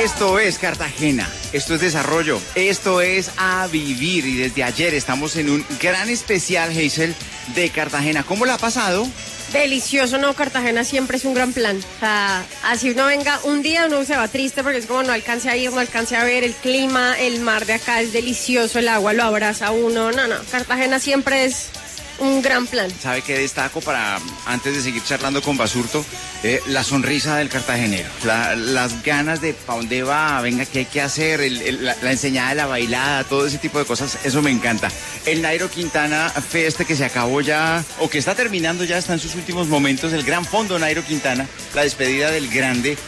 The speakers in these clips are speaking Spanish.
Esto es Cartagena, esto es desarrollo, esto es a vivir y desde ayer estamos en un gran especial, Hazel, de Cartagena. ¿Cómo la ha pasado? Delicioso, no, Cartagena siempre es un gran plan. O sea, así uno venga un día, uno se va triste porque es como no alcance a ir, no alcance a ver el clima, el mar de acá es delicioso, el agua lo abraza a uno. No, Cartagena siempre es un gran plan. ¿Sabe qué destaco para, antes de seguir charlando con Basurto? La sonrisa del cartagenero, las ganas de para dónde va, venga, qué hay que hacer, la enseñada de la bailada, todo ese tipo de cosas, eso me encanta. El Nairo Quintana Fest que se acabó ya, o que está terminando ya, está en sus últimos momentos, el Gran Fondo Nairo Quintana, la despedida del grande.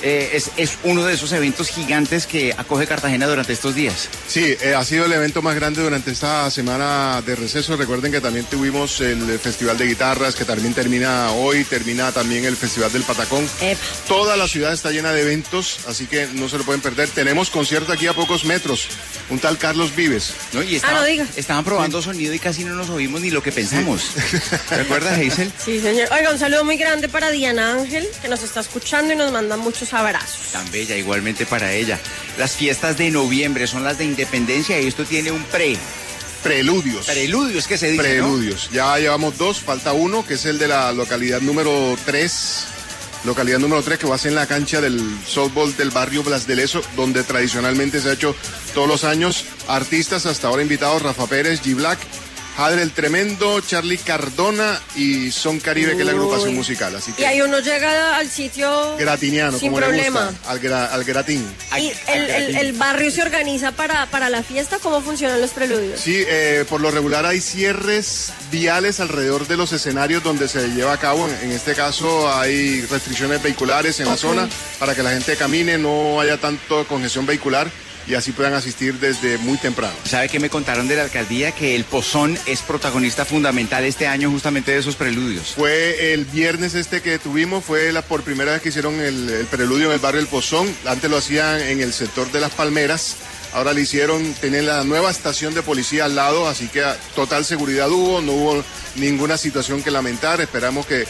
Es uno de esos eventos gigantes que acoge Cartagena durante estos días. Sí, ha sido el evento más grande durante esta semana de receso. Recuerden que también tuvimos el Festival de Guitarras, que también termina hoy, termina también el Festival del Patacón. Toda la ciudad está llena de eventos, así que no se lo pueden perder. Tenemos concierto aquí a pocos metros, un tal Carlos Vives. ¿No? Y estaban probando sonido y casi no nos oímos ni lo que pensamos. Sí. ¿Recuerdas, Hazel? Sí, señor. Oiga, un saludo muy grande para Diana Ángel, que nos está escuchando y nos manda muchos abrazos. Tan bella, igualmente para ella. Las fiestas de noviembre son las de Independencia y esto tiene un Preludios. Preludios, ¿qué se dice? Preludios. ¿No? Ya llevamos 2, falta uno, que es el de la localidad número 3. Localidad número 3, que va a ser en la cancha del softball del barrio Blas de Lezo, donde tradicionalmente se ha hecho todos los años. Artistas hasta ahora invitados: Rafa Pérez, G Black, Jadre el Tremendo, Charlie Cardona y Son Caribe, que es la agrupación musical. Así que y ahí uno llega al sitio gratiniano, sin como problema. Le gusta, al gratín. ¿Y el barrio se organiza para la fiesta? ¿Cómo funcionan los preludios? Sí, por lo regular hay cierres viales alrededor de los escenarios donde se lleva a cabo. En este caso hay restricciones vehiculares en la zona para que la gente camine, no haya tanto congestión vehicular y así puedan asistir desde muy temprano. ¿Sabe qué me contaron de la alcaldía? Que el Pozón es protagonista fundamental este año justamente de esos preludios. Fue el viernes que tuvimos, fue por primera vez que hicieron el preludio en el barrio El Pozón. Antes lo hacían en el sector de Las Palmeras. Ahora le hicieron, tienen la nueva estación de policía al lado, así que total seguridad no hubo ninguna situación que lamentar. Esperamos que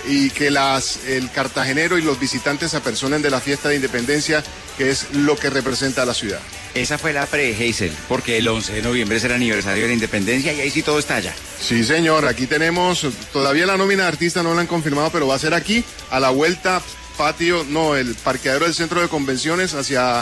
el cartagenero y los visitantes se apersonen de la fiesta de Independencia, que es lo que representa a la ciudad. Esa fue la Hazel, porque el 11 de noviembre es el aniversario de la Independencia y ahí sí todo estalla. Sí, señor, aquí tenemos, todavía la nómina de artistas no la han confirmado, pero va a ser aquí, a la vuelta el parqueadero del centro de convenciones hacia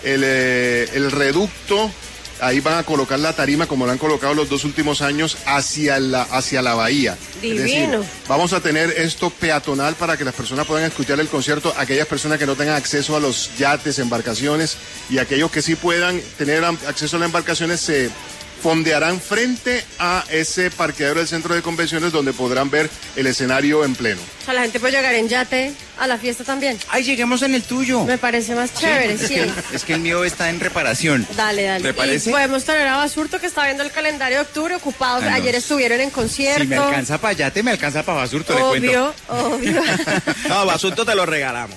el reducto. Ahí van a colocar la tarima como la han colocado los 2 últimos años hacia la bahía. Divino. Es decir, vamos a tener esto peatonal para que las personas puedan escuchar el concierto, aquellas personas que no tengan acceso a los yates, embarcaciones, y aquellos que sí puedan tener acceso a las embarcaciones se fondearán frente a ese parqueadero del centro de convenciones donde podrán ver el escenario en pleno. O sea, la gente puede llegar en yate a la fiesta también. ¡Ay, lleguemos en el tuyo! Me parece más chévere, sí. Es que el mío está en reparación. Dale. ¿Me parece? Y podemos tener a Basurto, que está viendo el calendario de octubre, ocupados. Ayer estuvieron en concierto. Si me alcanza para yate, me alcanza para Basurto, le cuento. Obvio. No, Basurto te lo regalamos.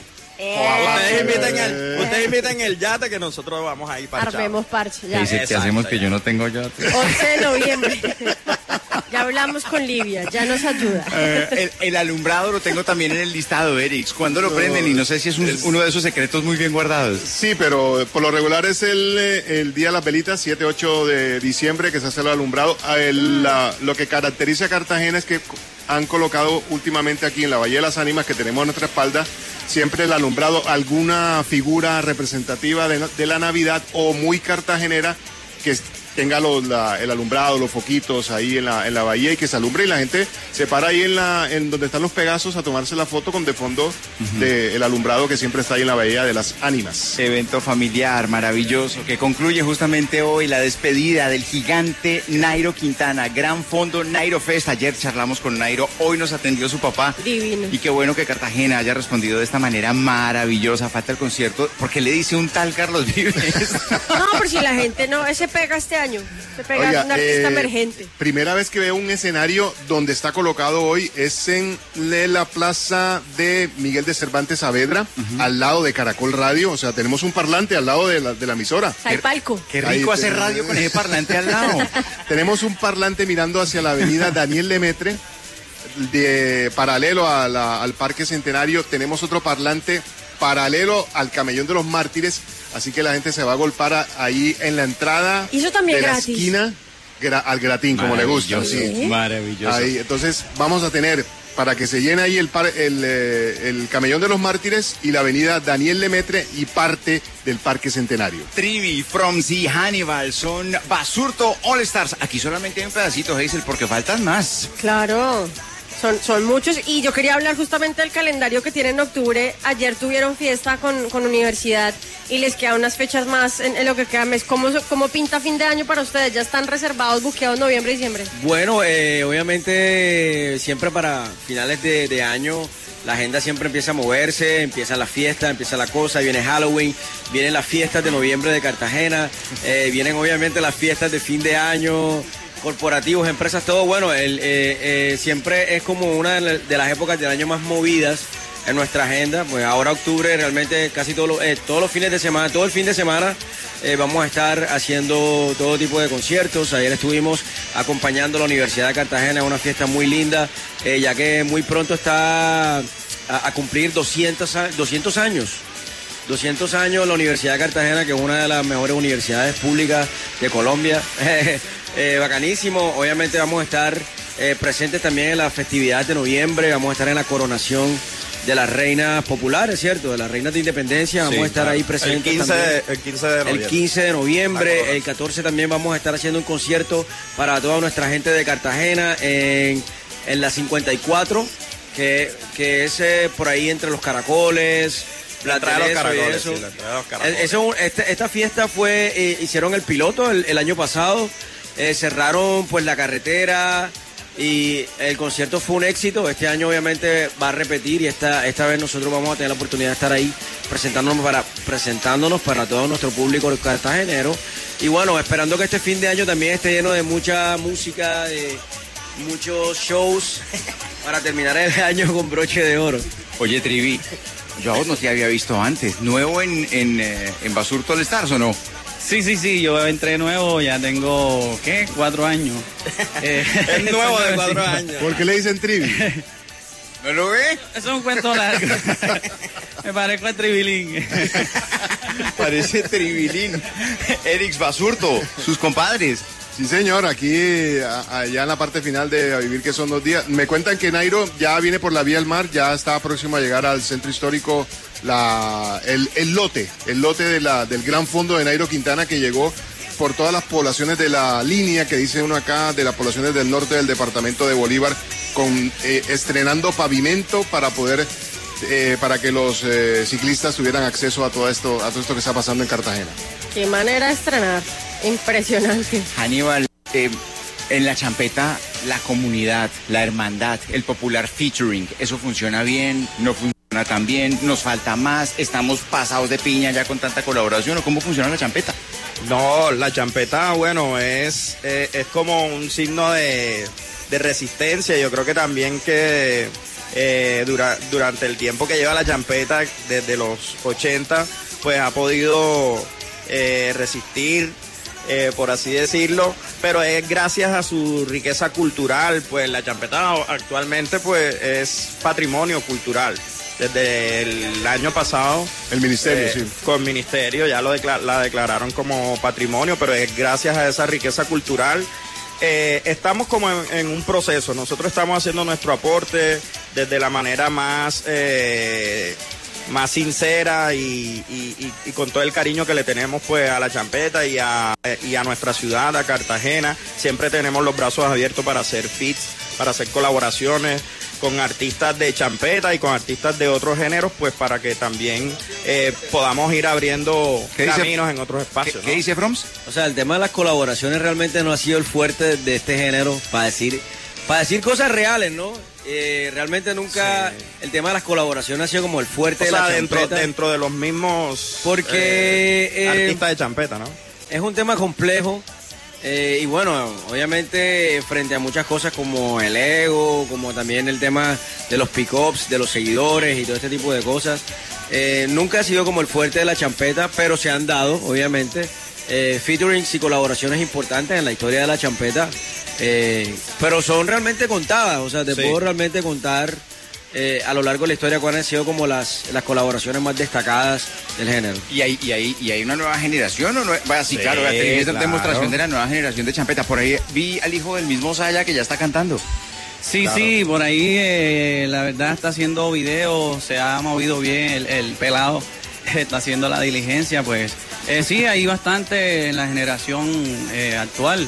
Ustedes inviten el yate que nosotros vamos a ir parchados. Armemos parche, ya. Dice que hacemos que yo no tengo yate. 11 de noviembre. Ya hablamos con Livia, ya nos ayuda. El alumbrado lo tengo también en el listado, Eric. ¿Cuándo lo prenden? Y no sé si es uno de esos secretos muy bien guardados. Sí, pero por lo regular es el Día de las Velitas, 7-8 de diciembre, que se hace el alumbrado. Lo que caracteriza a Cartagena es que han colocado últimamente aquí en la Bahía de las Ánimas, que tenemos a nuestra espalda, siempre el alumbrado, alguna figura representativa de la Navidad o muy cartagenera que tenga el alumbrado, los foquitos ahí en la bahía y que se alumbre, y la gente se para ahí en donde están los Pegasos a tomarse la foto con de fondo del alumbrado que siempre está ahí en la Bahía de las Ánimas. Evento familiar maravilloso que concluye justamente hoy la despedida del gigante Nairo Quintana, Gran Fondo Nairo Fest. Ayer charlamos con Nairo, hoy nos atendió su papá. Divino. Y qué bueno que Cartagena haya respondido de esta manera maravillosa. Falta el concierto, porque le dice un tal Carlos Vives. No, por si la gente no, ese pega este año. Se pega. Oiga, un artista emergente. Primera vez que veo un escenario donde está colocado hoy es en la plaza de Miguel de Cervantes Saavedra, al lado de Caracol Radio. O sea, tenemos un parlante al lado de la emisora. Hay palco. Qué rico ahí hacer radio con ese parlante al lado. Tenemos un parlante mirando hacia la avenida Daniel Lemaitre, paralelo al Parque Centenario. Tenemos otro parlante paralelo al Camellón de los Mártires, así que la gente se va a golpar ahí en la entrada y eso también de gratis. la esquina al Gratín, como le gusta. Sí. Maravilloso. Ahí, entonces vamos a tener, para que se llene ahí el Camellón de los Mártires y la avenida Daniel Lemaitre y parte del Parque Centenario. Trivi, Fromsy, Hannibal, son Basurto All Stars. Aquí solamente hay un pedacito, Hazel, porque faltan más. Claro. Son muchos, y yo quería hablar justamente del calendario que tienen en octubre. Ayer tuvieron fiesta con universidad y les quedan unas fechas más en lo que queda mes. ¿Cómo pinta fin de año para ustedes? ¿Ya están reservados, buqueados noviembre y diciembre? Bueno, obviamente siempre para finales de año la agenda siempre empieza a moverse, empieza la fiesta, empieza la cosa, viene Halloween, vienen las fiestas de noviembre de Cartagena, vienen obviamente las fiestas de fin de año, corporativos, empresas, todo. Bueno, siempre es como una de las épocas del año más movidas en nuestra agenda. Pues ahora octubre realmente casi todos los fines de semana, todo el fin de semana vamos a estar haciendo todo tipo de conciertos. Ayer estuvimos acompañando a la Universidad de Cartagena en una fiesta muy linda, ya que muy pronto está a cumplir 200 años. 200 años la Universidad de Cartagena, que es una de las mejores universidades públicas de Colombia. Bacanísimo. Obviamente vamos a estar presentes también en la festividad de noviembre, vamos a estar en la coronación de las reinas populares, ¿cierto? De las reinas de independencia, vamos a estar ahí presentes el 15 de noviembre. El 15 de noviembre, el 14 también vamos a estar haciendo un concierto para toda nuestra gente de Cartagena en la 54, que es por ahí entre los caracoles. La entrada de los caracoles, sí, la entrada de los caracoles. Esta fiesta hicieron el piloto el año pasado, cerraron pues la carretera y el concierto fue un éxito. Este año obviamente va a repetir y esta vez nosotros vamos a tener la oportunidad de estar ahí presentándonos para todo nuestro público cartagenero. Y bueno, esperando que este fin de año también esté lleno de mucha música, de muchos shows para terminar el año con broche de oro. Oye, Trivi, yo a vos no te había visto antes. ¿Nuevo en Basurto All Stars o no? Sí, yo entré nuevo, ya tengo, 4 años. Es nuevo de 4 años. ¿Por qué le dicen Trivi? ¿No lo ve? Eso es un cuento largo. Me parezco a Tribilín. Parece Tribilín. Erix Basurto, sus compadres. Sí, señor, aquí, allá en la parte final de A Vivir, que son 2 días. Me cuentan que Nairo ya viene por la vía del mar, ya está próximo a llegar al centro histórico el lote del gran fondo de Nairo Quintana, que llegó por todas las poblaciones de la línea, que dice uno acá, de las poblaciones del norte del departamento de Bolívar, estrenando pavimento para poder, para que los ciclistas tuvieran acceso a todo esto que está pasando en Cartagena. Qué manera de estrenar. Impresionante. Hannibal, en la champeta, la comunidad, la hermandad, el popular featuring, ¿eso funciona bien? ¿No funciona tan bien? ¿Nos falta más? ¿Estamos pasados de piña ya con tanta colaboración? ¿O cómo funciona la champeta? No, la champeta, bueno, es como un signo de resistencia. Yo creo que también que durante el tiempo que lleva la champeta, desde los 80, pues ha podido resistir, por así decirlo, pero es gracias a su riqueza cultural. Pues la champeta actualmente pues es patrimonio cultural. Desde el año pasado, el ministerio, sí. Con ministerio ya la declararon como patrimonio, pero es gracias a esa riqueza cultural. Estamos como en un proceso. Nosotros estamos haciendo nuestro aporte desde la manera más sincera y con todo el cariño que le tenemos pues a la champeta y a nuestra ciudad, a Cartagena. Siempre tenemos los brazos abiertos para hacer feats, para hacer colaboraciones con artistas de champeta y con artistas de otros géneros, pues para que también podamos ir abriendo caminos en otros espacios. ¿Qué dice Froms? O sea, el tema de las colaboraciones realmente no ha sido el fuerte de este género para decir cosas reales, ¿no? Realmente nunca el tema de las colaboraciones ha sido como el fuerte de la champeta. Dentro de los mismos artistas de champeta, ¿no? Es un tema complejo. Y bueno, obviamente frente a muchas cosas como el ego, como también el tema de los pick-ups, de los seguidores y todo este tipo de cosas, nunca ha sido como el fuerte de la champeta, pero se han dado, obviamente, featurings y colaboraciones importantes en la historia de la champeta, pero son realmente contadas. O sea, te puedo realmente contar a lo largo de la historia cuáles han sido como las colaboraciones más destacadas del género. Y hay una nueva generación, ¿o no? Bueno, sí, claro, esta demostración de la nueva generación de champeta. Por ahí vi al hijo del mismo Saya que ya está cantando. Sí, claro. Sí, por ahí la verdad está haciendo videos, se ha movido bien el pelado, está haciendo la diligencia, pues sí, hay bastante en la generación actual.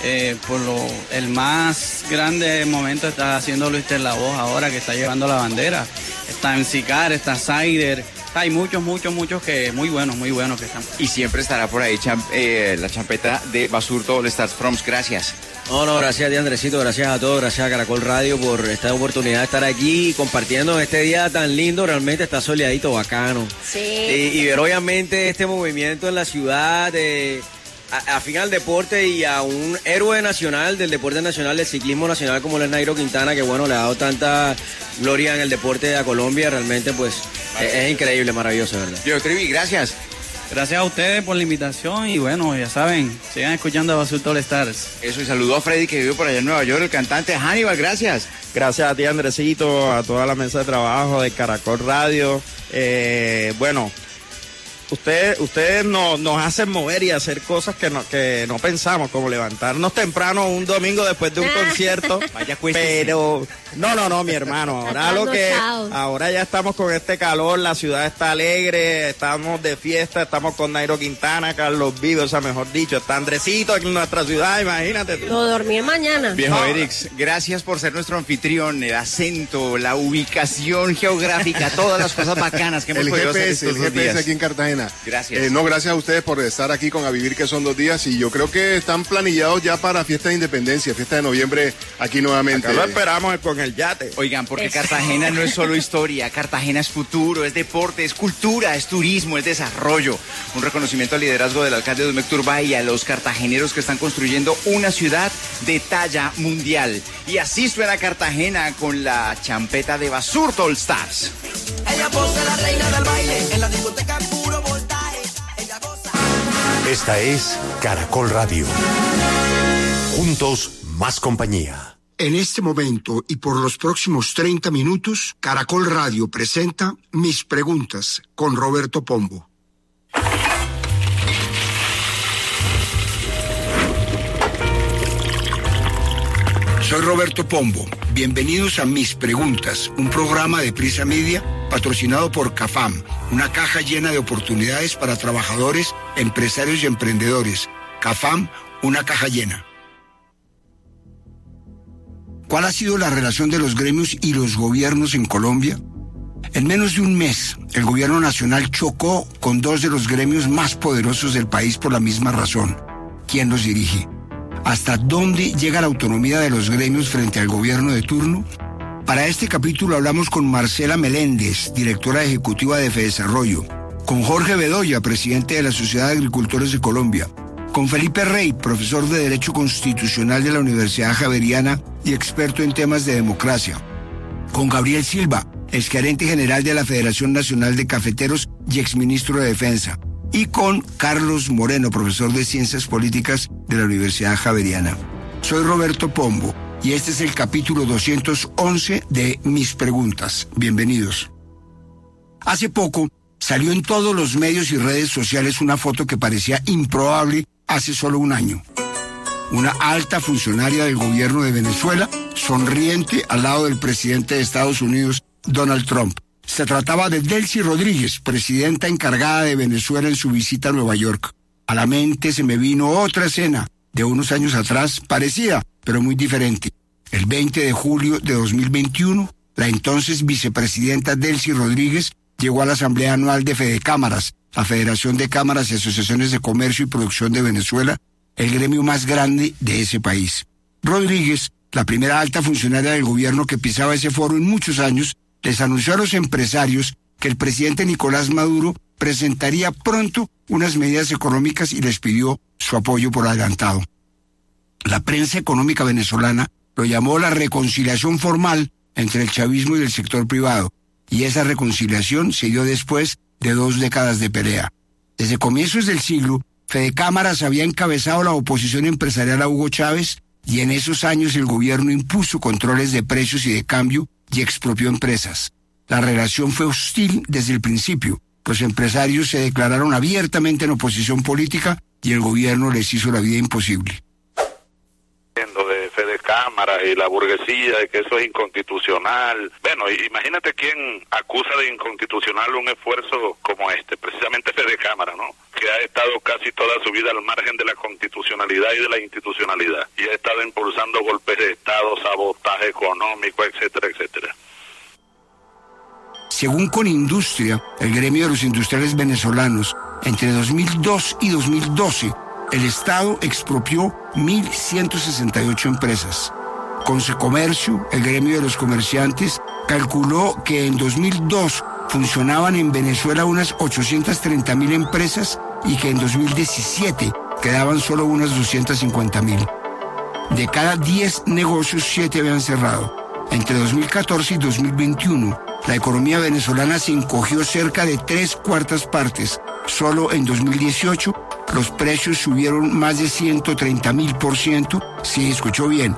El más grande momento está haciendo Luis La Voz ahora, que está llevando la bandera. Está Sicar, está Sider. Hay muchos que muy buenos que están. Y siempre estará por ahí la champeta de Basurto All Stars Proms. Gracias. No, gracias a ti, Andresito, gracias a todos, gracias a Caracol Radio por esta oportunidad de estar aquí compartiendo este día tan lindo, realmente está soleadito, bacano. Sí. Y ver obviamente este movimiento en la ciudad, afín al deporte y a un héroe nacional del deporte nacional, del ciclismo nacional como es Nairo Quintana, que bueno, le ha dado tanta gloria en el deporte a Colombia, realmente pues es increíble, maravilloso, ¿verdad? Yo, Trivi, gracias. Gracias a ustedes por la invitación y bueno, ya saben, sigan escuchando a Basurto All Stars. Eso, y saludó a Freddy que vive por allá en Nueva York, el cantante Hannibal, gracias. Gracias a ti, Andresito, a toda la mesa de trabajo de Caracol Radio. Bueno, ustedes nos hacen mover y hacer cosas que no pensamos, como levantarnos temprano un domingo después de un concierto. Vaya cuéntese. Pero no, mi hermano. Ahora ya estamos con este calor, la ciudad está alegre, estamos de fiesta, estamos con Nairo Quintana, Carlos Vives, o sea, mejor dicho, está Andresito en nuestra ciudad, imagínate tú. No dormir mañana. Viejo Erix, gracias por ser nuestro anfitrión, el acento, la ubicación geográfica, todas las cosas bacanas que hemos podido hacer estos el GPS días. aquí en Cartagena. Gracias. No, gracias a ustedes por estar aquí con A Vivir, que son 2 días, y yo creo que están planillados ya para fiesta de independencia, fiesta de noviembre aquí nuevamente. Acá lo esperamos con el yate. Oigan, porque Cartagena no es solo historia, Cartagena es futuro, es deporte, es cultura, es turismo, es desarrollo. Un reconocimiento al liderazgo del alcalde Dumek Turbay y a los cartageneros que están construyendo una ciudad de talla mundial. Y así suena Cartagena con la champeta de Basurto All Stars. Ella posee la reina del baile, en la discoteca puro voltaje. Ella goza. Esta es Caracol Radio. Juntos, más compañía. En este momento y por los próximos 30 minutos, Caracol Radio presenta Mis Preguntas con Roberto Pombo. Soy Roberto Pombo. Bienvenidos a Mis Preguntas, un programa de Prisa Media patrocinado por CAFAM, una caja llena de oportunidades para trabajadores, empresarios y emprendedores. CAFAM, una caja llena. ¿Cuál ha sido la relación de los gremios y los gobiernos en Colombia? En menos de un mes, el gobierno nacional chocó con 2 de los gremios más poderosos del país por la misma razón. ¿Quién los dirige? ¿Hasta dónde llega la autonomía de los gremios frente al gobierno de turno? Para este capítulo hablamos con Marcela Meléndez, directora ejecutiva de Fedesarrollo, con Jorge Bedoya, presidente de la Sociedad de Agricultores de Colombia, con Felipe Rey, profesor de Derecho Constitucional de la Universidad Javeriana y experto en temas de democracia, con Gabriel Silva, exgerente general de la Federación Nacional de Cafeteros y exministro de Defensa, y con Carlos Moreno, profesor de Ciencias Políticas de la Universidad Javeriana. Soy Roberto Pombo y este es el capítulo 211 de Mis Preguntas. Bienvenidos. Hace poco salió en todos los medios y redes sociales una foto que parecía improbable hace solo un año. Una alta funcionaria del gobierno de Venezuela, sonriente al lado del presidente de Estados Unidos, Donald Trump. Se trataba de Delcy Rodríguez, presidenta encargada de Venezuela en su visita a Nueva York. A la mente se me vino otra escena de unos años atrás, parecida, pero muy diferente. El 20 de julio de 2021, la entonces vicepresidenta Delcy Rodríguez llegó a la Asamblea Anual de Fedecámaras, la Federación de Cámaras y Asociaciones de Comercio y Producción de Venezuela, el gremio más grande de ese país. Rodríguez, la primera alta funcionaria del gobierno que pisaba ese foro en muchos años, les anunció a los empresarios que el presidente Nicolás Maduro presentaría pronto unas medidas económicas y les pidió su apoyo por adelantado. La prensa económica venezolana lo llamó la reconciliación formal entre el chavismo y el sector privado, y esa reconciliación se dio después de 2 décadas de pelea. Desde comienzos del siglo, Fedecámaras había encabezado la oposición empresarial a Hugo Chávez, y en esos años el gobierno impuso controles de precios y de cambio y expropió empresas. La relación fue hostil desde el principio. Los empresarios se declararon abiertamente en oposición política y el gobierno les hizo la vida imposible. De Fede Cámara y la burguesía, de que eso es inconstitucional. Bueno, imagínate quién acusa de inconstitucional un esfuerzo como este, precisamente Fede Cámara, ¿no? Que ha estado casi toda su vida al margen de la constitucionalidad y de la institucionalidad, y ha estado impulsando golpes de Estado, sabotaje económico, etcétera, etcétera. Según Conindustria, el gremio de los industriales venezolanos, entre 2002 y 2012, el Estado expropió 1.168 empresas. Concecomercio, el gremio de los comerciantes, calculó que en 2002 funcionaban en Venezuela unas 830.000 empresas y que en 2017 quedaban solo unas 250.000. De cada 10 negocios, 7 habían cerrado. Entre 2014 y 2021, la economía venezolana se encogió cerca de 3/4 partes. Solo en 2018, los precios subieron más de 130.000%. Sí, escuchó bien,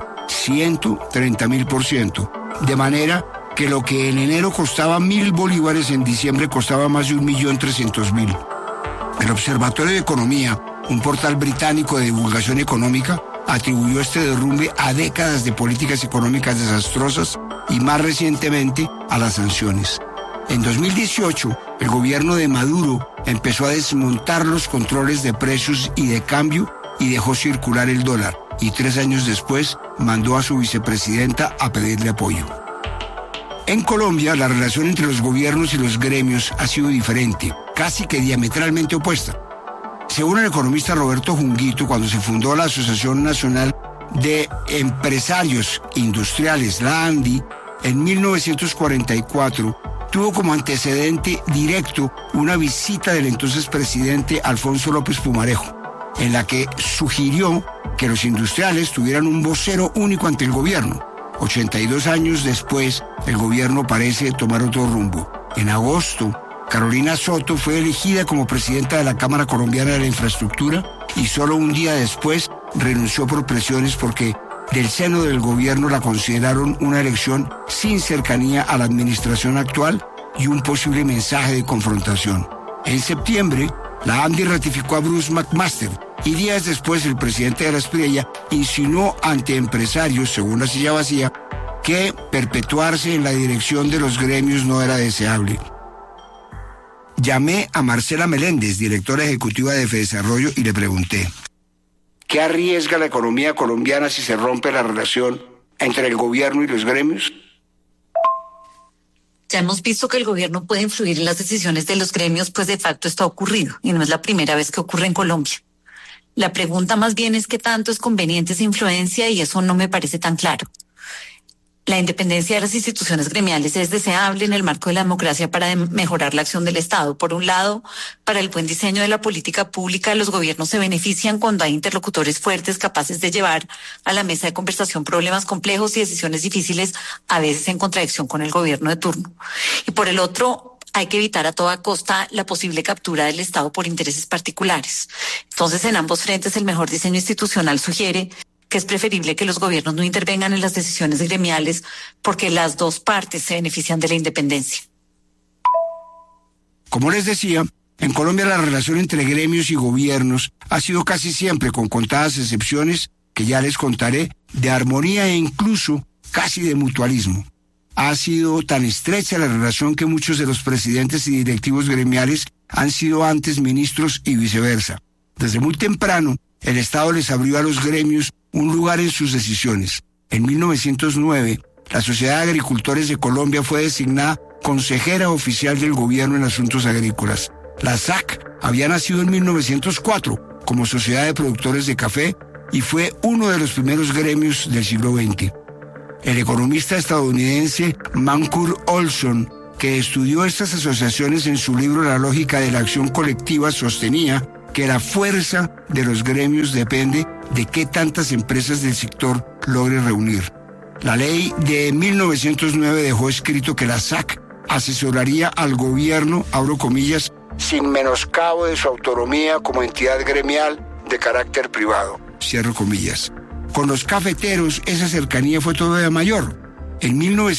130.000%. De manera que lo que en enero costaba 1.000 bolívares, en diciembre costaba más de 1.300.000. El Observatorio de Economía, un portal británico de divulgación económica, atribuyó este derrumbe a décadas de políticas económicas desastrosas y más recientemente a las sanciones. En 2018, el gobierno de Maduro empezó a desmontar los controles de precios y de cambio y dejó circular el dólar. Y 3 años después mandó a su vicepresidenta a pedirle apoyo. En Colombia, la relación entre los gobiernos y los gremios ha sido diferente, casi que diametralmente opuesta. Según el economista Roberto Junguito, cuando se fundó la Asociación Nacional de Empresarios Industriales, la ANDI, en 1944, tuvo como antecedente directo una visita del entonces presidente Alfonso López Pumarejo, en la que sugirió que los industriales tuvieran un vocero único ante el gobierno. 82 años después, el gobierno parece tomar otro rumbo. En agosto, Carolina Soto fue elegida como presidenta de la Cámara Colombiana de la Infraestructura y solo un día después renunció por presiones porque del seno del gobierno la consideraron una elección sin cercanía a la administración actual y un posible mensaje de confrontación. En septiembre, la ANDI ratificó a Bruce McMaster y días después el presidente de la Espriella insinuó ante empresarios, según La Silla Vacía, que perpetuarse en la dirección de los gremios no era deseable. Llamé a Marcela Meléndez, directora ejecutiva de Fedesarrollo, y le pregunté: ¿qué arriesga la economía colombiana si se rompe la relación entre el gobierno y los gremios? Ya hemos visto que el gobierno puede influir en las decisiones de los gremios, pues de facto esto ha ocurrido y no es la primera vez que ocurre en Colombia. La pregunta más bien es qué tanto es conveniente esa influencia y eso no me parece tan claro. La independencia de las instituciones gremiales es deseable en el marco de la democracia para mejorar la acción del Estado. Por un lado, para el buen diseño de la política pública, los gobiernos se benefician cuando hay interlocutores fuertes capaces de llevar a la mesa de conversación problemas complejos y decisiones difíciles, a veces en contradicción con el gobierno de turno. Y por el otro, hay que evitar a toda costa la posible captura del Estado por intereses particulares. Entonces, en ambos frentes, el mejor diseño institucional sugiere que es preferible que los gobiernos no intervengan en las decisiones gremiales porque las dos partes se benefician de la independencia. Como les decía, en Colombia la relación entre gremios y gobiernos ha sido casi siempre, con contadas excepciones que ya les contaré, de armonía e incluso casi de mutualismo. Ha sido tan estrecha la relación que muchos de los presidentes y directivos gremiales han sido antes ministros y viceversa. Desde muy temprano, el Estado les abrió a los gremios un lugar en sus decisiones. En 1909, la Sociedad de Agricultores de Colombia fue designada consejera oficial del gobierno en asuntos agrícolas. La SAC había nacido en 1904 como Sociedad de Productores de Café y fue uno de los primeros gremios del siglo XX. El economista estadounidense Mancur Olson, que estudió estas asociaciones en su libro La lógica de la acción colectiva, sostenía que la fuerza de los gremios depende de qué tantas empresas del sector logre reunir. La ley de 1909 dejó escrito que la SAC asesoraría al gobierno, abro comillas, sin menoscabo de su autonomía como entidad gremial de carácter privado, cierro comillas. Con los cafeteros esa cercanía fue todavía mayor. En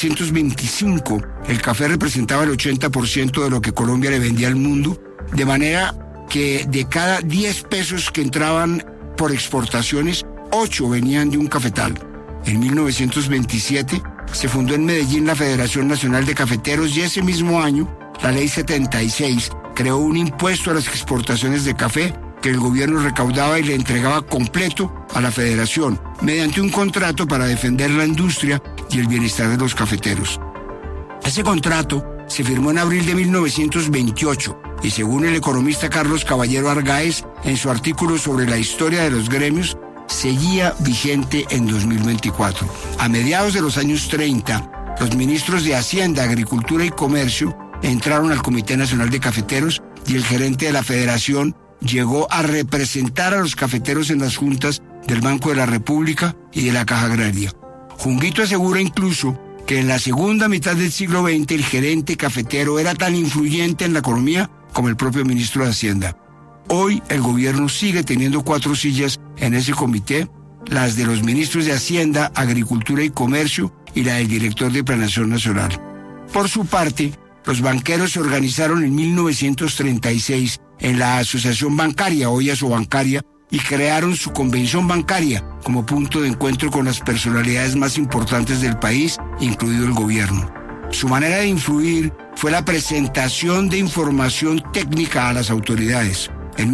1925, el café representaba el 80% de lo que Colombia le vendía al mundo, de manera que de cada 10 pesos que entraban por exportaciones, 8 venían de un cafetal. En 1927 se fundó en Medellín la Federación Nacional de Cafeteros y ese mismo año, la Ley 76 creó un impuesto a las exportaciones de café que el gobierno recaudaba y le entregaba completo a la federación mediante un contrato para defender la industria y el bienestar de los cafeteros. Ese contrato se firmó en abril de 1928 y según el economista Carlos Caballero Argáez, en su artículo sobre la historia de los gremios, seguía vigente en 2024. A mediados de los años 30, los ministros de Hacienda, Agricultura y Comercio entraron al Comité Nacional de Cafeteros y el gerente de la federación llegó a representar a los cafeteros en las juntas del Banco de la República y de la Caja Agraria. Junguito asegura incluso que en la segunda mitad del siglo XX el gerente cafetero era tan influyente en la economía como el propio ministro de Hacienda. Hoy el gobierno sigue teniendo 4 sillas en ese comité, las de los ministros de Hacienda, Agricultura y Comercio y la del director de Planeación Nacional. Por su parte, los banqueros se organizaron en 1936 en la Asociación Bancaria, hoy Asobancaria, y crearon su convención bancaria como punto de encuentro con las personalidades más importantes del país, incluido el gobierno. Su manera de influir fue la presentación de información técnica a las autoridades. En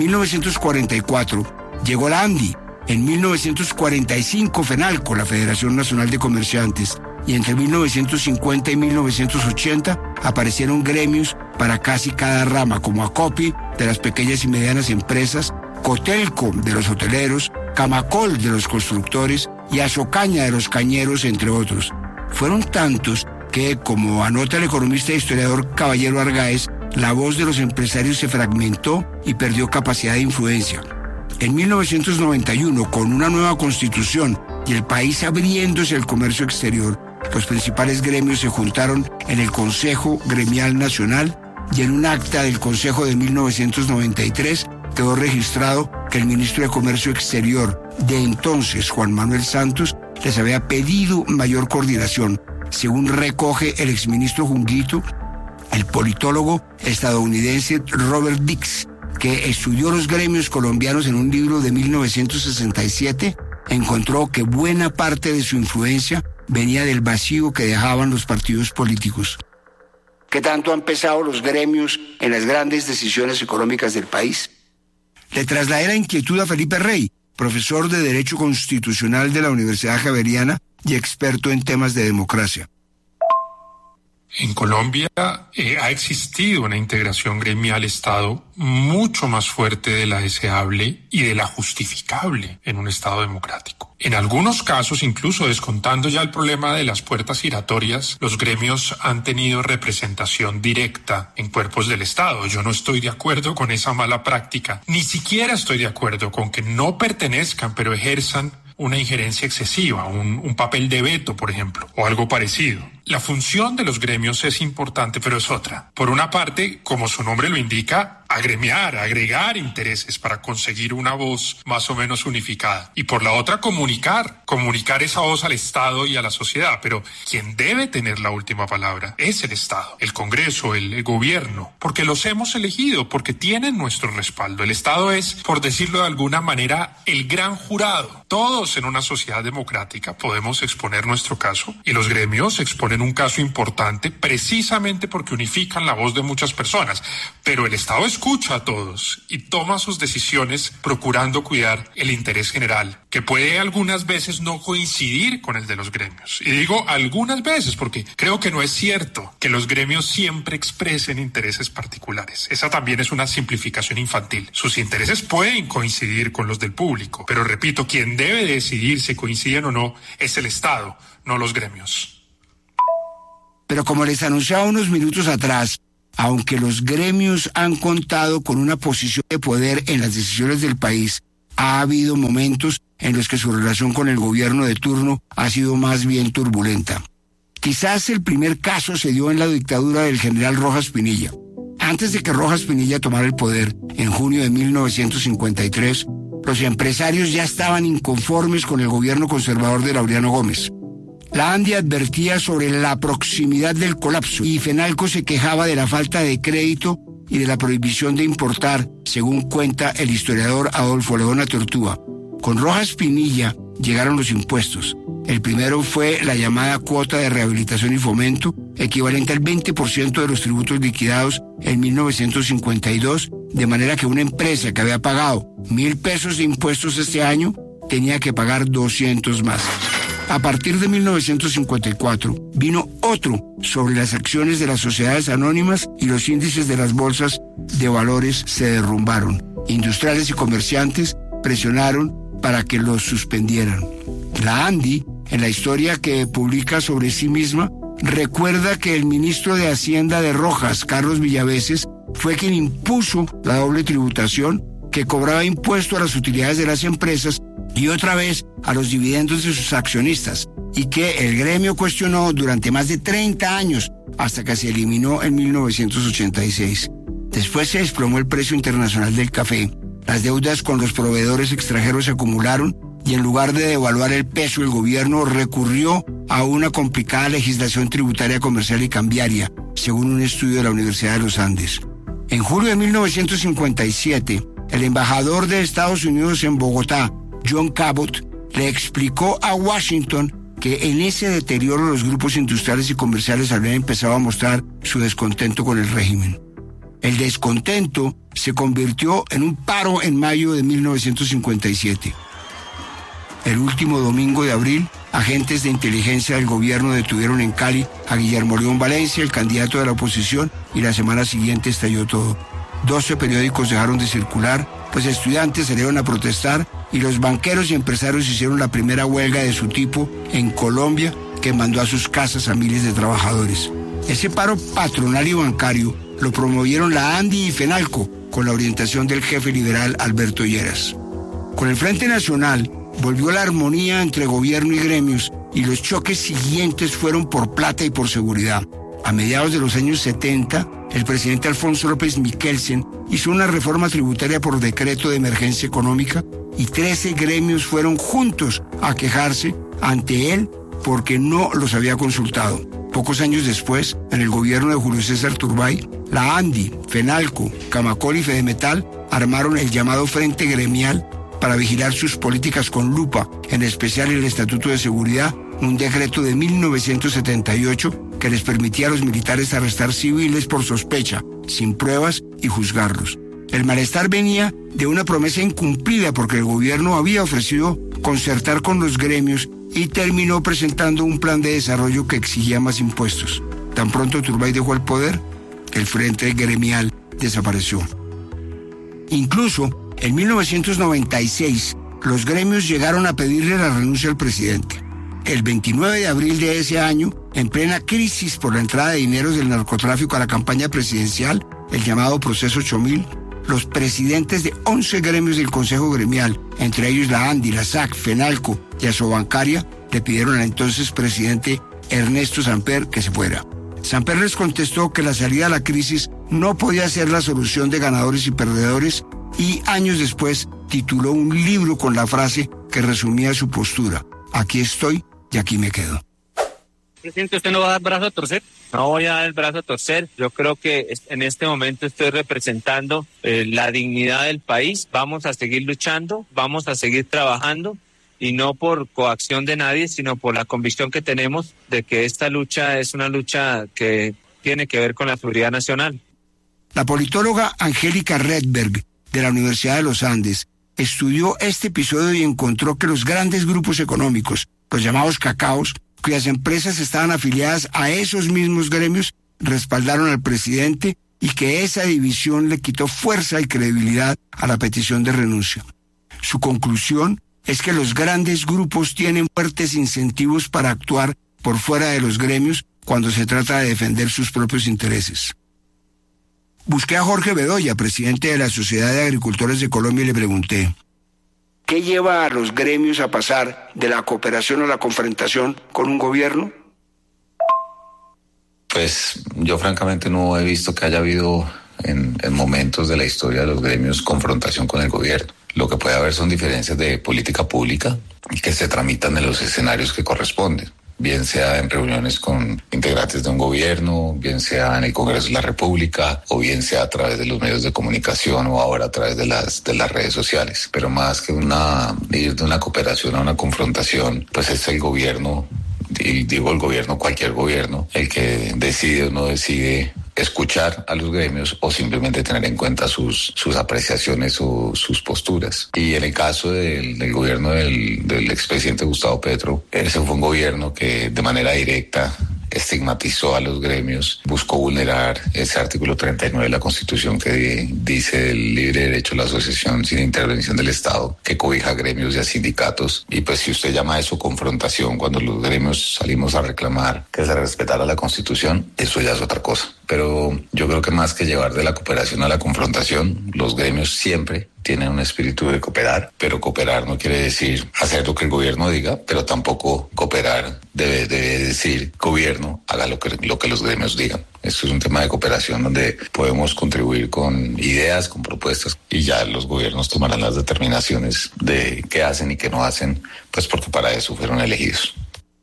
1944 llegó la ANDI, en 1945 FENALCO, la Federación Nacional de Comerciantes, y entre 1950 y 1980 aparecieron gremios para casi cada rama, como ACOPI, de las pequeñas y medianas empresas, Cotelco, de los hoteleros, Camacol, de los constructores, y Asocaña, de los cañeros, entre otros. Fueron tantos que, como anota el economista e historiador Caballero Argáez, la voz de los empresarios se fragmentó y perdió capacidad de influencia. En 1991, con una nueva constitución y el país abriéndose al comercio exterior, los principales gremios se juntaron en el Consejo Gremial Nacional y en un acta del Consejo de 1993 quedó registrado que el ministro de Comercio Exterior de entonces, Juan Manuel Santos, les había pedido mayor coordinación. Según recoge el exministro Junguito, el politólogo estadounidense Robert Dix, que estudió los gremios colombianos en un libro de 1967, encontró que buena parte de su influencia venía del vacío que dejaban los partidos políticos. ¿Qué tanto han pesado los gremios en las grandes decisiones económicas del país? Le trasladé la inquietud a Felipe Rey, profesor de Derecho Constitucional de la Universidad Javeriana y experto en temas de democracia. En Colombia ha existido una integración gremial-Estado mucho más fuerte de la deseable y de la justificable en un Estado democrático. En algunos casos, incluso descontando ya el problema de las puertas giratorias, los gremios han tenido representación directa en cuerpos del Estado. Yo no estoy de acuerdo con esa mala práctica. Ni siquiera estoy de acuerdo con que no pertenezcan, pero ejerzan una injerencia excesiva, un papel de veto, por ejemplo, o algo parecido. La función de los gremios es importante, pero es otra. Por una parte, como su nombre lo indica, agremiar, agregar intereses para conseguir una voz más o menos unificada. Y por la otra, comunicar esa voz al Estado y a la sociedad. Pero quien debe tener la última palabra es el Estado, el Congreso, el gobierno, porque los hemos elegido, porque tienen nuestro respaldo. El Estado es, por decirlo de alguna manera, el gran jurado. Todos en una sociedad democrática podemos exponer nuestro caso y los gremios exponen un caso importante precisamente porque unifican la voz de muchas personas. Pero el Estado escucha a todos y toma sus decisiones procurando cuidar el interés general, que puede algunas veces no coincidir con el de los gremios. Y digo algunas veces porque creo que no es cierto que los gremios siempre expresen intereses particulares. Esa también es una simplificación infantil. Sus intereses pueden coincidir con los del público, pero repito, quien debe decidir si coinciden o no es el Estado, no los gremios. Pero como les anunciaba unos minutos atrás, aunque los gremios han contado con una posición de poder en las decisiones del país, ha habido momentos en los que su relación con el gobierno de turno ha sido más bien turbulenta. Quizás el primer caso se dio en la dictadura del general Rojas Pinilla. Antes de que Rojas Pinilla tomara el poder, en junio de 1953, los empresarios ya estaban inconformes con el gobierno conservador de Laureano Gómez. La ANDI advertía sobre la proximidad del colapso y Fenalco se quejaba de la falta de crédito y de la prohibición de importar, según cuenta el historiador Adolfo Leona Tortúa. Con Rojas Pinilla llegaron los impuestos. El primero fue la llamada cuota de rehabilitación y fomento, equivalente al 20% de los tributos liquidados en 1952, de manera que una empresa que había pagado 1.000 pesos de impuestos este año tenía que pagar 200 más. A partir de 1954 vino otro sobre las acciones de las sociedades anónimas y los índices de las bolsas de valores se derrumbaron. Industriales y comerciantes presionaron para que los suspendieran. La ANDI, en la historia que publica sobre sí misma, recuerda que el ministro de Hacienda de Rojas, Carlos Villaveses, fue quien impuso la doble tributación que cobraba impuesto a las utilidades de las empresas y otra vez a los dividendos de sus accionistas, y que el gremio cuestionó durante más de 30 años hasta que se eliminó en 1986. Después se desplomó el precio internacional del café, las deudas con los proveedores extranjeros se acumularon y en lugar de devaluar el peso, el gobierno recurrió a una complicada legislación tributaria, comercial y cambiaria, según un estudio de la Universidad de los Andes. En julio de 1957, el embajador de Estados Unidos en Bogotá, John Cabot, le explicó a Washington que en ese deterioro los grupos industriales y comerciales habían empezado a mostrar su descontento con el régimen. El descontento se convirtió en un paro en mayo de 1957. El último domingo de abril, agentes de inteligencia del gobierno detuvieron en Cali a Guillermo León Valencia, el candidato de la oposición, y la semana siguiente estalló todo. 12 periódicos dejaron de circular, pues estudiantes salieron a protestar y los banqueros y empresarios hicieron la primera huelga de su tipo en Colombia, que mandó a sus casas a miles de trabajadores. Ese paro patronal y bancario lo promovieron la ANDI y Fenalco, con la orientación del jefe liberal Alberto Lleras. Con el Frente Nacional volvió la armonía entre gobierno y gremios y los choques siguientes fueron por plata y por seguridad. A mediados de los años 70, el presidente Alfonso López Michelsen hizo una reforma tributaria por decreto de emergencia económica y 13 gremios fueron juntos a quejarse ante él porque no los había consultado. Pocos años después, en el gobierno de Julio César Turbay, la ANDI, Fenalco, Camacol y Fedemetal armaron el llamado Frente Gremial para vigilar sus políticas con lupa, en especial el Estatuto de Seguridad, un decreto de 1978 que les permitía a los militares arrestar civiles por sospecha, sin pruebas, y juzgarlos. El malestar venía de una promesa incumplida porque el gobierno había ofrecido concertar con los gremios y terminó presentando un plan de desarrollo que exigía más impuestos. Tan pronto Turbay dejó el poder, el Frente Gremial desapareció. Incluso, en 1996, los gremios llegaron a pedirle la renuncia al presidente. El 29 de abril de ese año, en plena crisis por la entrada de dineros del narcotráfico a la campaña presidencial, el llamado Proceso 8000, los presidentes de 11 gremios del Consejo Gremial, entre ellos la ANDI, la SAC, Fenalco y Asobancaria, le pidieron al entonces presidente Ernesto Samper que se fuera. Samper les contestó que la salida a la crisis no podía ser la solución de ganadores y perdedores y años después tituló un libro con la frase que resumía su postura: aquí estoy y aquí me quedo. Presidente, ¿usted no va a dar brazo a torcer? No voy a dar el brazo a torcer. Yo creo que en este momento estoy representando la dignidad del país. Vamos a seguir luchando, vamos a seguir trabajando, y no por coacción de nadie, sino por la convicción que tenemos de que esta lucha es una lucha que tiene que ver con la seguridad nacional. La politóloga Angélica Redberg, de la Universidad de los Andes, estudió este episodio y encontró que los grandes grupos económicos, los llamados cacaos, cuyas empresas estaban afiliadas a esos mismos gremios, respaldaron al presidente y que esa división le quitó fuerza y credibilidad a la petición de renuncia. Su conclusión es que los grandes grupos tienen fuertes incentivos para actuar por fuera de los gremios cuando se trata de defender sus propios intereses. Busqué a Jorge Bedoya, presidente de la Sociedad de Agricultores de Colombia, y le pregunté: ¿qué lleva a los gremios a pasar de la cooperación a la confrontación con un gobierno? Pues yo francamente no he visto que haya habido en momentos de la historia de los gremios confrontación con el gobierno. Lo que puede haber son diferencias de política pública y que se tramitan en los escenarios que corresponden. bien sea en reuniones con integrantes de un gobierno, bien sea en el Congreso de la República, o bien sea a través de los medios de comunicación o ahora a través de las redes sociales. Pero más que ir de una cooperación a una confrontación, pues es el gobierno, y digo el gobierno, cualquier gobierno, el que decide o no decide escuchar a los gremios o simplemente tener en cuenta sus apreciaciones o sus posturas. Y en el caso del gobierno del expresidente Gustavo Petro, ese fue un gobierno que de manera directa estigmatizó a los gremios, buscó vulnerar ese artículo 39 de la Constitución que dice el libre derecho a la asociación sin intervención del Estado, que cobija a gremios y a sindicatos. Y pues si usted llama a eso confrontación, cuando los gremios salimos a reclamar que se respetara la Constitución, eso ya es otra cosa. Pero yo creo que más que llevar de la cooperación a la confrontación, los gremios siempre tienen un espíritu de cooperar, pero cooperar no quiere decir hacer lo que el gobierno diga, pero tampoco cooperar debe decir gobierno haga lo que los gremios digan. Esto es un tema de cooperación donde podemos contribuir con ideas, con propuestas, y ya los gobiernos tomarán las determinaciones de qué hacen y qué no hacen, pues porque para eso fueron elegidos.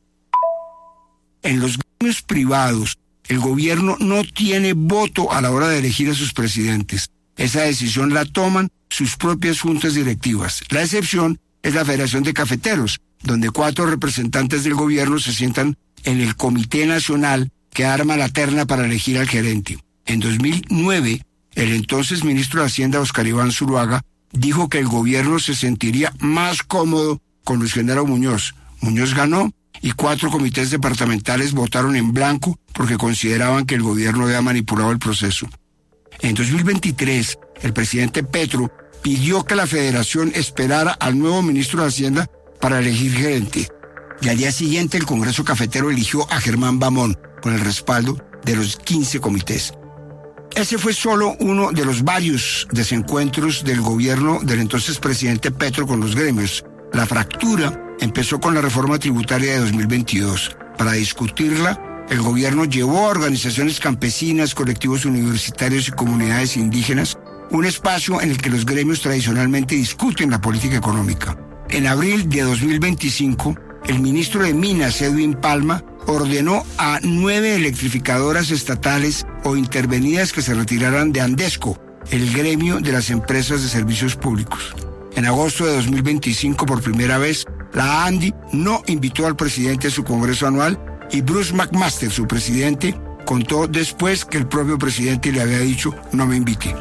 En los gremios privados, el gobierno no tiene voto a la hora de elegir a sus presidentes. Esa decisión la toman sus propias juntas directivas. La excepción es la Federación de Cafeteros, donde 4 representantes del gobierno se sientan en el Comité Nacional que arma la terna para elegir al gerente. En 2009, el entonces ministro de Hacienda, Óscar Iván Zuluaga, dijo que el gobierno se sentiría más cómodo con Luis Genaro Muñoz. Muñoz ganó y 4 comités departamentales votaron en blanco porque consideraban que el gobierno había manipulado el proceso. En 2023, el presidente Petro pidió que la federación esperara al nuevo ministro de Hacienda para elegir gerente. Y al día siguiente, el Congreso Cafetero eligió a Germán Bamón con el respaldo de los 15 comités. Ese fue solo uno de los varios desencuentros del gobierno del entonces presidente Petro con los gremios. La fractura empezó con la reforma tributaria de 2022. Para discutirla, el gobierno llevó a organizaciones campesinas, colectivos universitarios y comunidades indígenas un espacio en el que los gremios tradicionalmente discuten la política económica. En abril de 2025, el ministro de Minas, Edwin Palma, ordenó a 9 electrificadoras estatales o intervenidas que se retiraran de Andesco, el gremio de las empresas de servicios públicos. En agosto de 2025, por primera vez, la ANDI no invitó al presidente a su congreso anual y Bruce McMaster, su presidente, contó después que el propio presidente le había dicho no me invite.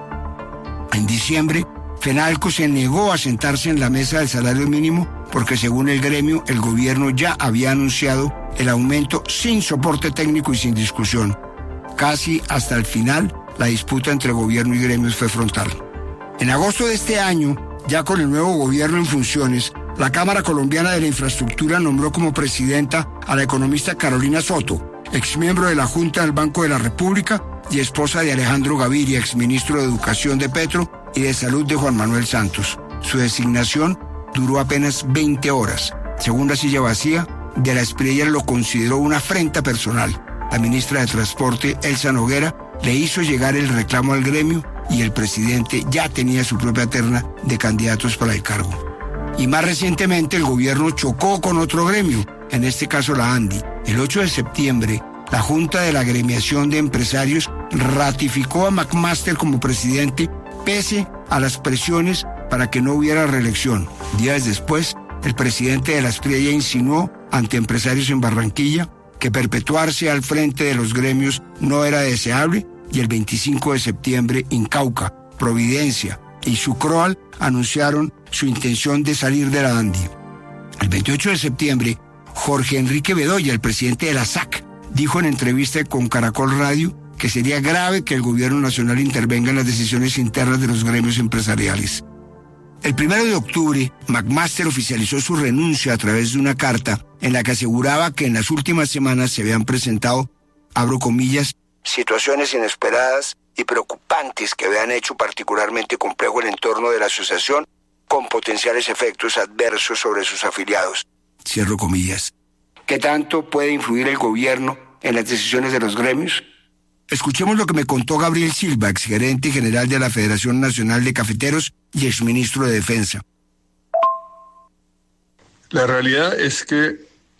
En diciembre, FENALCO se negó a sentarse en la mesa del salario mínimo porque según el gremio, el gobierno ya había anunciado el aumento sin soporte técnico y sin discusión. Casi hasta el final, la disputa entre gobierno y gremios fue frontal. En agosto de este año, ya con el nuevo gobierno en funciones, la Cámara Colombiana de la Infraestructura nombró como presidenta a la economista Carolina Soto, exmiembro de la Junta del Banco de la República y esposa de Alejandro Gaviria, exministro de Educación de Petro y de Salud de Juan Manuel Santos. Su designación duró apenas 20 horas. Según la silla vacía, de la Espriella lo consideró una afrenta personal. La ministra de Transporte, Elsa Noguera, le hizo llegar el reclamo al gremio y el presidente ya tenía su propia terna de candidatos para el cargo. Y más recientemente el gobierno chocó con otro gremio, en este caso la ANDI. El 8 de septiembre, la Junta de la Agremiación de Empresarios ratificó a McMaster como presidente pese a las presiones para que no hubiera reelección. Días después, el presidente de la Espriella insinuó ante empresarios en Barranquilla que perpetuarse al frente de los gremios no era deseable y el 25 de septiembre Incauca, Providencia y Sucroal anunciaron su intención de salir de la ANDI. El 28 de septiembre, Jorge Enrique Bedoya, el presidente de la SAC, dijo en entrevista con Caracol Radio que sería grave que el gobierno nacional intervenga en las decisiones internas de los gremios empresariales. El 1 de octubre, McMaster oficializó su renuncia a través de una carta en la que aseguraba que en las últimas semanas se habían presentado, abro comillas, situaciones inesperadas y preocupantes que habían hecho particularmente complejo el entorno de la asociación con potenciales efectos adversos sobre sus afiliados. Cierro comillas. ¿Qué tanto puede influir el gobierno en las decisiones de los gremios? Escuchemos lo que me contó Gabriel Silva, exgerente general de la Federación Nacional de Cafeteros y exministro de Defensa. La realidad es que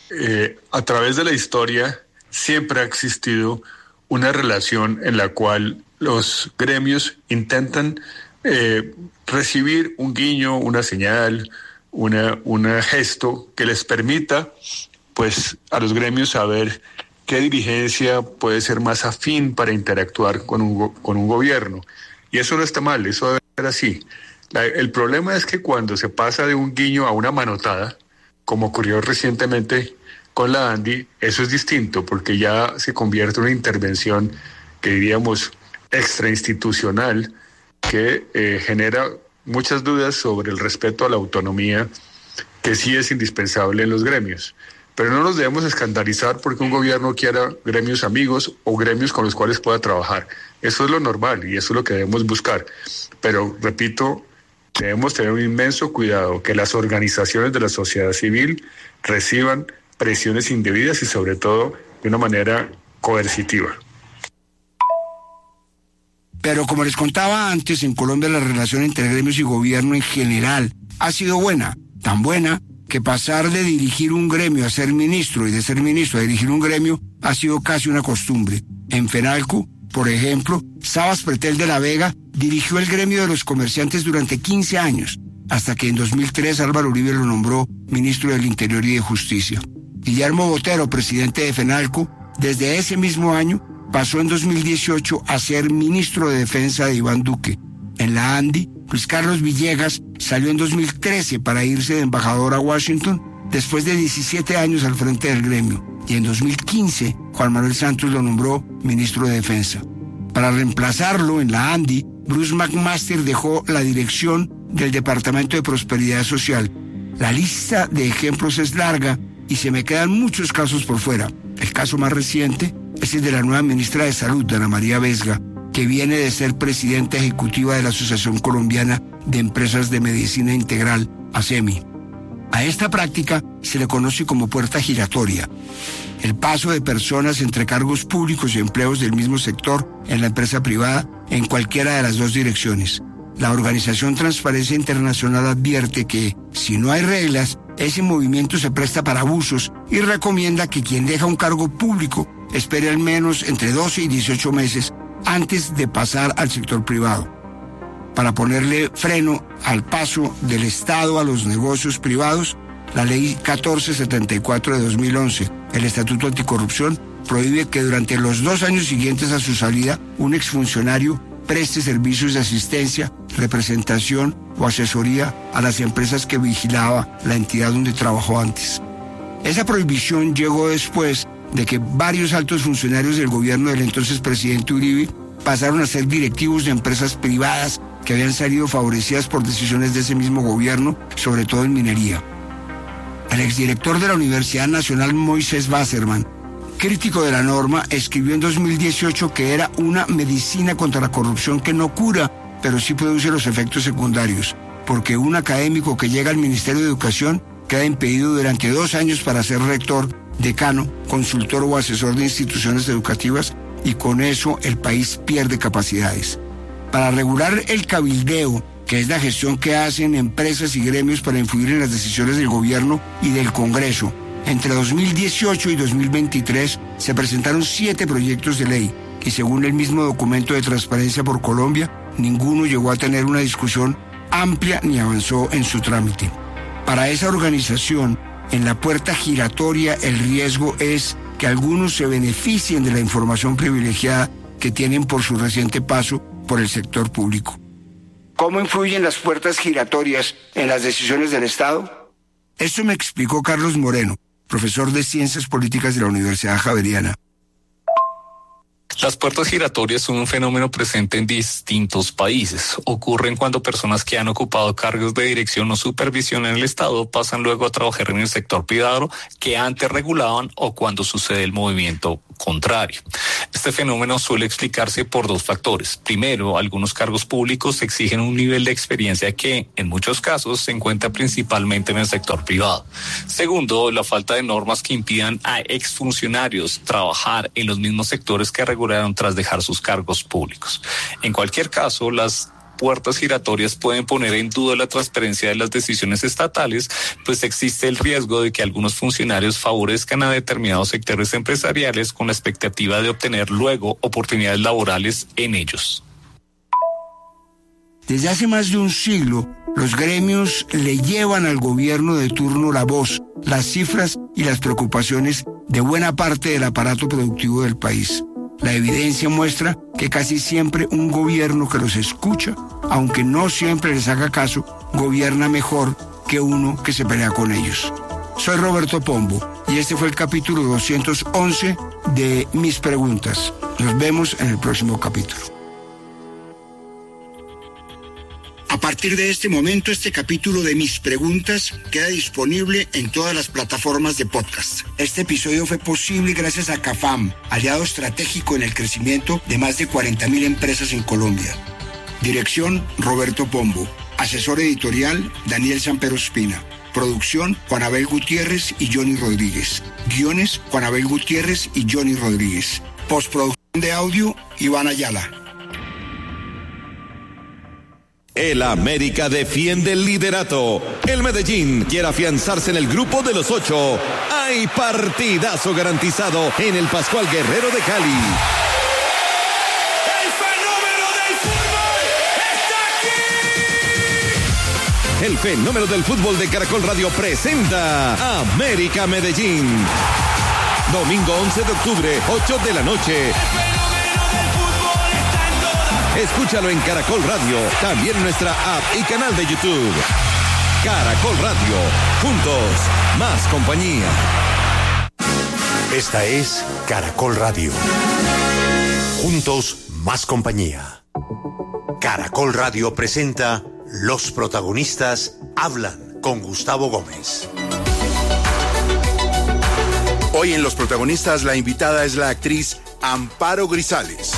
a través de la historia siempre ha existido una relación en la cual los gremios intentan recibir un guiño, una señal, un gesto que les permita, pues, a los gremios saber qué dirigencia puede ser más afín para interactuar con un gobierno. Y eso no está mal, eso debe ser así. El problema es que cuando se pasa de un guiño a una manotada, como ocurrió recientemente con la ANDI, eso es distinto, porque ya se convierte en una intervención que diríamos extrainstitucional, que genera muchas dudas sobre el respeto a la autonomía, que sí es indispensable en los gremios. Pero no nos debemos escandalizar porque un gobierno quiera gremios amigos o gremios con los cuales pueda trabajar. Eso es lo normal y eso es lo que debemos buscar. Pero, repito, debemos tener un inmenso cuidado que las organizaciones de la sociedad civil reciban presiones indebidas y, sobre todo, de una manera coercitiva. Pero como les contaba antes, en Colombia la relación entre gremios y gobierno en general ha sido buena, tan buena que pasar de dirigir un gremio a ser ministro y de ser ministro a dirigir un gremio ha sido casi una costumbre. En Fenalco, por ejemplo, Sabas Pretel de la Vega dirigió el gremio de los comerciantes durante 15 años, hasta que en 2003 Álvaro Uribe lo nombró ministro del Interior y de Justicia. Guillermo Botero, presidente de Fenalco, desde ese mismo año pasó en 2018 a ser ministro de Defensa de Iván Duque. En la ANDI, Luis Carlos Villegas salió en 2013 para irse de embajador a Washington después de 17 años al frente del gremio. Y en 2015, Juan Manuel Santos lo nombró ministro de Defensa. Para reemplazarlo en la ANDI, Bruce McMaster dejó la dirección del Departamento de Prosperidad Social. La lista de ejemplos es larga y se me quedan muchos casos por fuera. El caso más reciente es el de la nueva ministra de Salud, Ana María Vesga, que viene de ser presidenta ejecutiva de la Asociación Colombiana de Empresas de Medicina Integral, ASEMI. A esta práctica se le conoce como puerta giratoria, el paso de personas entre cargos públicos y empleos del mismo sector en la empresa privada en cualquiera de las dos direcciones. La organización Transparencia Internacional advierte que, si no hay reglas, ese movimiento se presta para abusos y recomienda que quien deja un cargo público espere al menos entre 12 y 18 meses antes de pasar al sector privado. Para ponerle freno al paso del Estado a los negocios privados, la Ley 1474 de 2011, el Estatuto Anticorrupción, prohíbe que durante los 2 años siguientes a su salida, un exfuncionario preste servicios de asistencia, representación o asesoría a las empresas que vigilaba la entidad donde trabajó antes. Esa prohibición llegó después de que varios altos funcionarios del gobierno del entonces presidente Uribe pasaron a ser directivos de empresas privadas que habían salido favorecidas por decisiones de ese mismo gobierno, sobre todo en minería. El exdirector de la Universidad Nacional, Moisés Wasserman, crítico de la norma, escribió en 2018 que era una medicina contra la corrupción que no cura, pero sí produce los efectos secundarios, porque un académico que llega al Ministerio de Educación queda impedido durante 2 años para ser rector, decano, consultor o asesor de instituciones educativas, y con eso el país pierde capacidades. Para regular el cabildeo, que es la gestión que hacen empresas y gremios para influir en las decisiones del gobierno y del Congreso, entre 2018 y 2023 se presentaron 7 proyectos de ley y, según el mismo documento de Transparencia por Colombia, ninguno llegó a tener una discusión amplia ni avanzó en su trámite. Para esa organización, en la puerta giratoria, el riesgo es que algunos se beneficien de la información privilegiada que tienen por su reciente paso por el sector público. ¿Cómo influyen las puertas giratorias en las decisiones del Estado? Esto me explicó Carlos Moreno, profesor de Ciencias Políticas de la Universidad Javeriana. Las puertas giratorias son un fenómeno presente en distintos países. Ocurren cuando personas que han ocupado cargos de dirección o supervisión en el Estado pasan luego a trabajar en el sector privado que antes regulaban, o cuando sucede el movimiento contrario. Este fenómeno suele explicarse por 2 factores. Primero, algunos cargos públicos exigen un nivel de experiencia que, en muchos casos, se encuentra principalmente en el sector privado. Segundo, la falta de normas que impidan a exfuncionarios trabajar en los mismos sectores que regularon tras dejar sus cargos públicos. En cualquier caso, las puertas giratorias pueden poner en duda la transparencia de las decisiones estatales, pues existe el riesgo de que algunos funcionarios favorezcan a determinados sectores empresariales con la expectativa de obtener luego oportunidades laborales en ellos. Desde hace más de un siglo, los gremios le llevan al gobierno de turno la voz, las cifras y las preocupaciones de buena parte del aparato productivo del país. La evidencia muestra que casi siempre un gobierno que los escucha, aunque no siempre les haga caso, gobierna mejor que uno que se pelea con ellos. Soy Roberto Pombo y este fue el capítulo 211 de Mis Preguntas. Nos vemos en el próximo capítulo. A partir de este momento, este capítulo de Mis Preguntas queda disponible en todas las plataformas de podcast. Este episodio fue posible gracias a CAFAM, aliado estratégico en el crecimiento de más de 40.000 empresas en Colombia. Dirección, Roberto Pombo. Asesor editorial, Daniel Sampero Espina. Producción, Juan Abel Gutiérrez y Johnny Rodríguez. Guiones, Juan Abel Gutiérrez y Johnny Rodríguez. Postproducción de audio, Iván Ayala. El América defiende el liderato. El Medellín quiere afianzarse en el grupo de los 8. Hay partidazo garantizado en el Pascual Guerrero de Cali. ¡El fenómeno del fútbol está aquí! El fenómeno del fútbol de Caracol Radio presenta América Medellín. Domingo 11 de octubre, 8 de la noche. Escúchalo en Caracol Radio, también en nuestra app y canal de YouTube. Caracol Radio, juntos, más compañía. Esta es Caracol Radio. Juntos, más compañía. Caracol Radio presenta Los protagonistas hablan con Gustavo Gómez. Hoy en Los protagonistas la invitada es la actriz Amparo Grisales.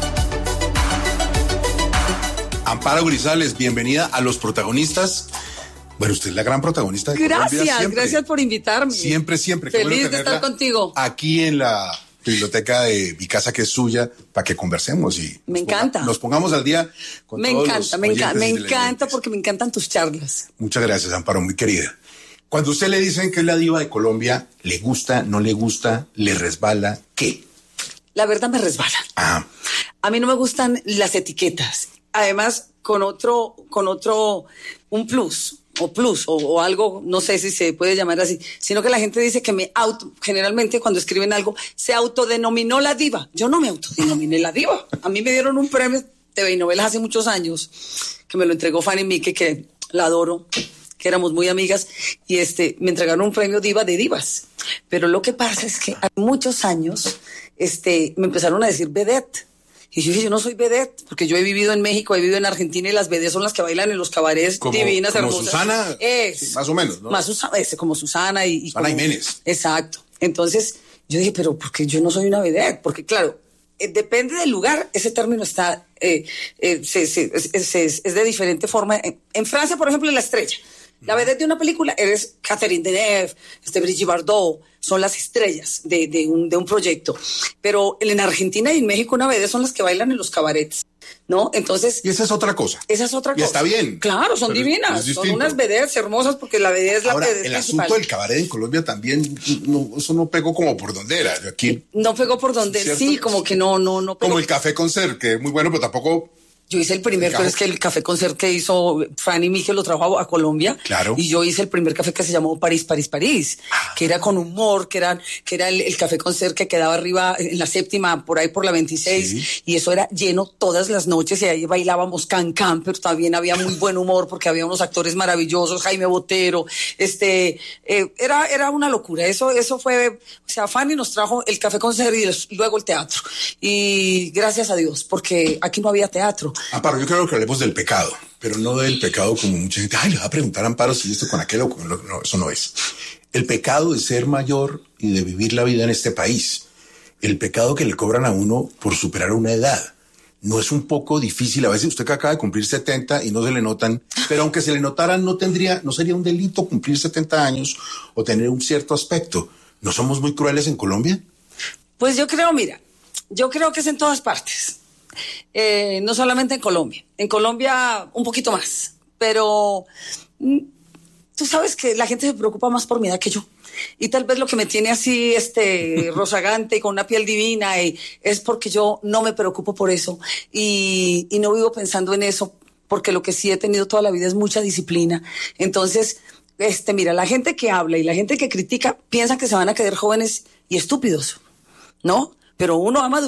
Amparo Grisales, bienvenida a Los protagonistas. Bueno, usted es la gran protagonista de Colombia. Gracias por invitarme. Siempre. Feliz de estar contigo. Aquí en la biblioteca de mi casa, que es suya, para que conversemos y me encanta. Nos pongamos al día con todos los oyentes. Me encanta porque me encantan tus charlas. Muchas gracias, Amparo, muy querida. Cuando a usted le dicen que es la diva de Colombia, ¿le gusta, no le gusta, le resbala? ¿Qué? La verdad me resbala. A mí no me gustan las etiquetas. Además, un plus o algo, no sé si se puede llamar así, sino que la gente dice que generalmente cuando escriben algo, se autodenominó la diva. Yo no me autodenominé la diva. A mí me dieron un premio de novelas hace muchos años, que me lo entregó Fanny Mique, que la adoro, que éramos muy amigas, y me entregaron un premio diva de divas. Pero lo que pasa es que hace muchos años, me empezaron a decir vedette. Y yo dije, yo no soy vedette, porque yo he vivido en México, he vivido en Argentina, y las vedettes son las que bailan en los cabarets divinas, como hermosas. Susana, sí, más o menos, ¿no? Como Susana y Susana Jiménez. Exacto. Entonces, yo dije, pero ¿por qué yo no soy una vedette? Porque, claro, depende del lugar, ese término está, es de diferente forma. En Francia, por ejemplo, en La Estrella. La vedette de una película eres Catherine Deneuve, Brigitte Bardot, son las estrellas de un proyecto. Pero en Argentina y en México una vedette son las que bailan en los cabarets, ¿no? Entonces... Y esa es otra cosa. Esa es otra cosa. Y está bien. Claro, son divinas. Son unas vedettes hermosas porque la vedette es la Ahora, vedette el principal. asunto del cabaret en Colombia también, eso no pegó como por donde era. Aquí, no pegó por donde, sí, como que no pegó. Como el Café Concert, que es muy bueno, pero tampoco... Yo hice el primer, pero es que el café concert que hizo Fanny Mique lo trajo a Colombia. Claro. Y yo hice el primer café que se llamó París, que era con humor, que era el café concert que quedaba arriba en la 7ª, por ahí por la 26. Sí. Y eso era lleno todas las noches y ahí bailábamos can, pero también había muy buen humor porque había unos actores maravillosos, Jaime Botero, era una locura. Eso fue, o sea, Fanny nos trajo el café concert y luego el teatro. Y gracias a Dios, porque aquí no había teatro. Amparo, yo creo que hablemos del pecado, pero no del pecado como mucha gente. Le va a preguntar a Amparo si esto con aquello. No, eso no es. El pecado de ser mayor y de vivir la vida en este país. El pecado que le cobran a uno por superar una edad. ¿No es un poco difícil? A veces usted que acaba de cumplir 70 y no se le notan, pero aunque se le notaran, no sería un delito cumplir 70 años o tener un cierto aspecto. ¿No somos muy crueles en Colombia? Pues yo creo que es en todas partes. no solamente en Colombia un poquito más, pero tú sabes que la gente se preocupa más por mi edad que yo. Y tal vez lo que me tiene así, rozagante y con una piel divina, es porque yo no me preocupo por eso y no vivo pensando en eso, porque lo que sí he tenido toda la vida es mucha disciplina. Entonces, mira, la gente que habla y la gente que critica piensa que se van a quedar jóvenes y estúpidos, ¿no? Pero uno ama